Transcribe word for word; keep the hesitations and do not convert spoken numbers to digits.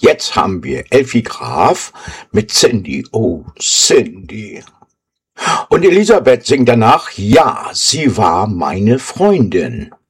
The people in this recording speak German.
Jetzt haben wir Elfi Graf mit Cindy. Oh, Cindy. Und Elisabeth singt danach, ja, sie war meine Freundin.